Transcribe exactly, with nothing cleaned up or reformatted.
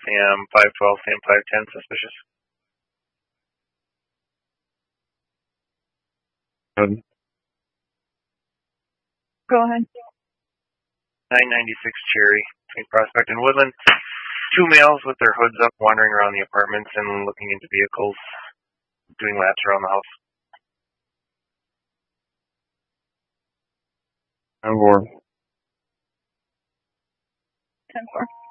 Sam five twelve, Sam five ten, suspicious. Um, Go ahead. nine ninety-six Cherry, between Prospect and Woodland. Two males with their hoods up wandering around the apartments and looking into vehicles, doing laps around the house. ten four. ten four.